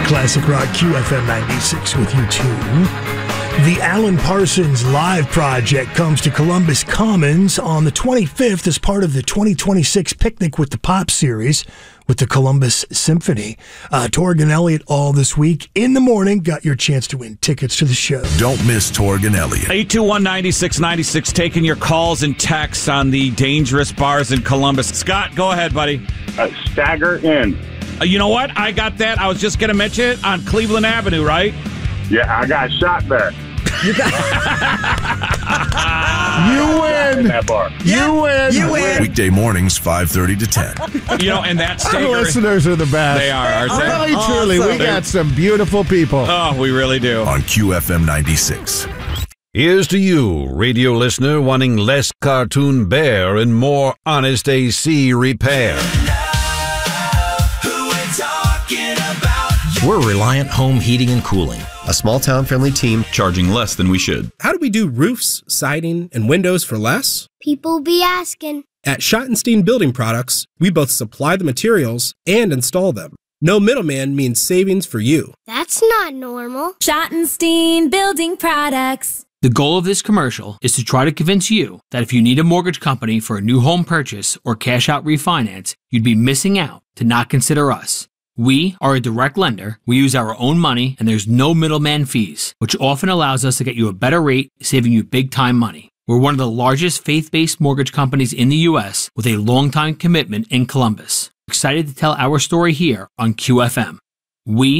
Classic Rock QFM 96 with you too. The Alan Parsons Live Project comes to Columbus Commons on the 25th as part of the 2026 Picnic with the Pop series with the Columbus Symphony. Torg and Elliott all this week in the morning. Got your chance to win tickets to the show. Don't miss Torg and Elliott. 821-9696, taking your calls and texts on the dangerous bars in Columbus. Scott, go ahead, buddy. Stagger Inn. You know what? I got that. I was just going to mention it on Cleveland Avenue, right? Yeah, I got shot there. You win. That bar. You win. You win. Weekday mornings, 5:30 to 10. You know, and that Our Stager, listeners are the best. they are, aren't they? Really, truly, we got some beautiful people. Oh, we really do. On QFM 96. Here's to you, radio listener, wanting less cartoon bear and more honest AC repair. We're Reliant Home Heating and Cooling, a small-town friendly team charging less than we should. How do we do roofs, siding, and windows for less? People be asking. At Schottenstein Building Products, we both supply the materials and install them. No middleman means savings for you. That's not normal. Schottenstein Building Products. The goal of this commercial is to try to convince you that if you need a mortgage company for a new home purchase or cash out refinance, you'd be missing out to not consider us. We are a direct lender, we use our own money, and there's no middleman fees, which often allows us to get you a better rate, saving you big time money. We're one of the largest faith-based mortgage companies in the U.S. with a long-time commitment in Columbus. Excited to tell our story here on QFM. We